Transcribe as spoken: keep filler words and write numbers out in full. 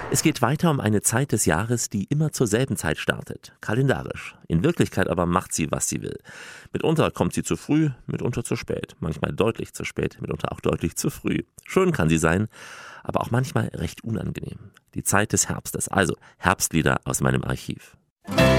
Es geht weiter um eine Zeit des Jahres, die immer zur selben Zeit startet, kalendarisch. In Wirklichkeit aber macht sie, was sie will. Mitunter kommt sie zu früh, mitunter zu spät, manchmal deutlich zu spät, mitunter auch deutlich zu früh. Schön kann sie sein, aber auch manchmal recht unangenehm. Die Zeit des Herbstes, also Herbstlieder aus meinem Archiv.